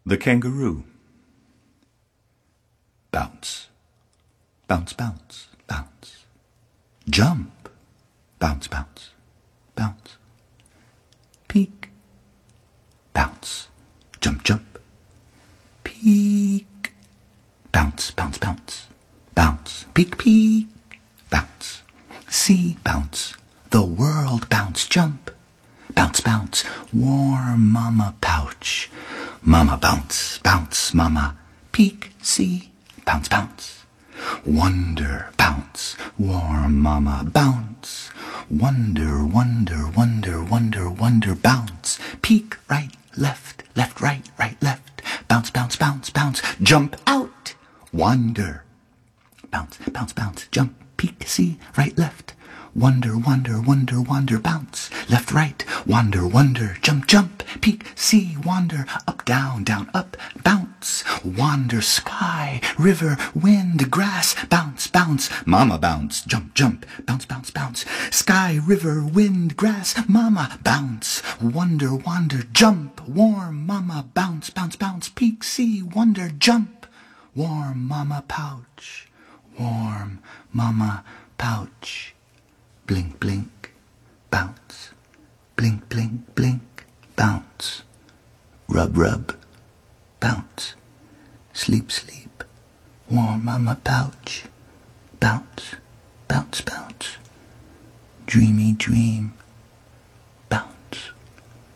The kangaroo. Bounce, bounce, bounce, bounce. Jump, bounce, bounce, bounce. Peek, bounce, jump, jump. Peek, bounce, bounce, bounce, bounce. Peek, peek, bounce. See, bounce, the world bounce, jump. Bounce, bounce, warm mama pouch. Mama bounce, bounce, mama. Peek, see, bounce, bounce. Wonder, bounce, warm mama bounce. Wonder, wonder, wonder, wonder, wonder, bounce. Peek, right, left, left, right, right, left. Bounce, bounce, bounce, bounce. Jump out. Wonder. Bounce, bounce, bounce. Jump, peek, see, right, left. Wonder, wonder, wonder, wonder, bounce. Left, right, wonder, wonder, jump, jump. Peek, see, wander, up, down, down, up, bounce. Wander, sky, river, wind, grass, bounce, bounce. Mama bounce, jump, jump, bounce, bounce, bounce. Sky, river, wind, grass, mama bounce. Wonder, wander, jump, warm mama bounce, bounce, bounce. Peek, see, wonder, jump. Warm mama pouch, warm mama pouch. Blink, blink, bounce. Blink, blink, blink, bounce. Rub, rub, bounce. Sleep, sleep, warm mama pouch. Bounce, bounce, bounce. Dreamy dream,